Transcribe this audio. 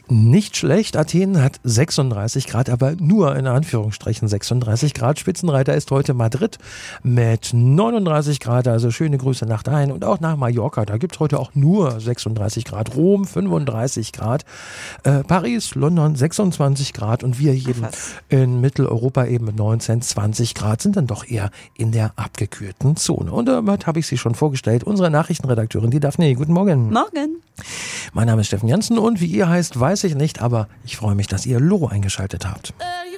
Nicht schlecht. Athen hat 36 Grad, aber nur in Anführungsstrichen 36 Grad. Spitzenreiter ist heute Madrid mit 39 Grad. Also schöne Grüße nach dahin und auch nach Mallorca. Da gibt es heute auch nur 36 Grad. Rom 35 Grad. Paris, London 26 Grad. Und wir hier in Mitteleuropa eben mit 19, 20 Grad sind dann doch eher in der abgekühlten Zone. Und damit habe ich Sie schon vorgestellt. Unsere Nachrichtenredakteurin, die Daphne. Guten Morgen. Morgen. Mein Name ist Steffen Jansen und wie ihr heißt, weiß ich nicht, aber ich freue mich, dass ihr Loro eingeschaltet habt.